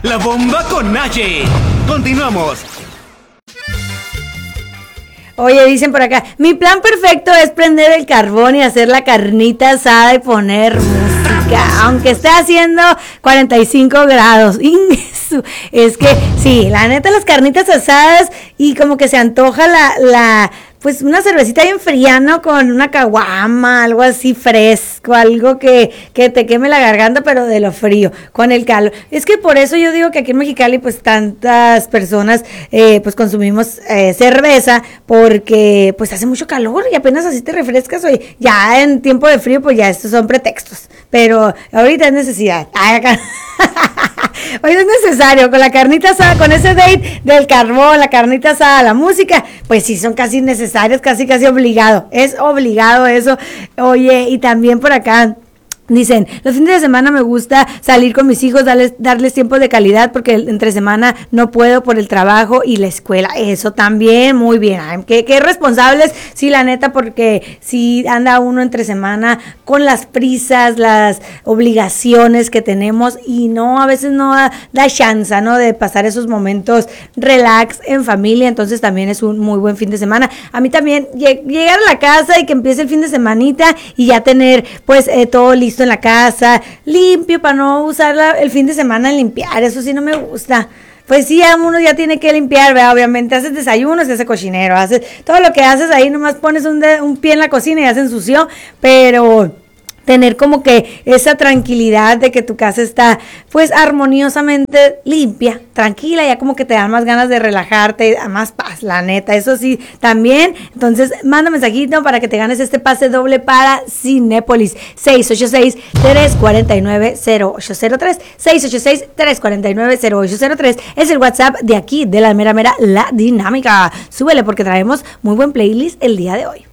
La bomba con Naye. Continuamos. Oye, dicen por acá, mi plan perfecto es prender el carbón y hacer la carnita asada y poner música, aunque esté haciendo 45 grados. Es que, sí, la neta, las carnitas asadas y como que se antoja pues una cervecita bien fría, ¿no? Con una caguama, algo así fresco, algo que te queme la garganta, pero de lo frío, con el calor. Es que por eso yo digo que aquí en Mexicali, pues tantas personas, pues consumimos cerveza, porque pues hace mucho calor y apenas así te refrescas. Oye, ya en tiempo de frío, pues ya estos son pretextos, pero ahorita es necesidad. Ay, acá. Hoy es necesario, con la carnita asada, con ese date del carbón, la carnita asada, la música, pues sí son casi necesarias, casi obligado, es obligado eso. Oye, y también por acá dicen, los fines de semana me gusta salir con mis hijos, darles tiempo de calidad, porque entre semana no puedo por el trabajo y la escuela. Eso también, muy bien. Ay, qué responsables, sí, la neta, porque si anda uno entre semana con las prisas, las obligaciones que tenemos, y no, a veces no da chance, ¿no?, de pasar esos momentos relax en familia. Entonces también es un muy buen fin de semana. A mí también llegar a la casa y que empiece el fin de semanita y ya tener pues todo listo en la casa, limpio, para no usar el fin de semana en limpiar. Eso sí no me gusta. Pues sí, uno ya tiene que limpiar, ¿verdad? Obviamente haces desayuno, se hace cochinero, haces todo lo que haces ahí, nomás pones un pie en la cocina y ya se ensució, pero tener como que esa tranquilidad de que tu casa está pues armoniosamente limpia, tranquila, ya como que te dan más ganas de relajarte, más paz, la neta, eso sí, también. Entonces manda mensajito para que te ganes este pase doble para Cinépolis, 686-349-0803, 686-349-0803, es el WhatsApp de aquí, de la mera La Dinámica. Súbele porque traemos muy buen playlist el día de hoy.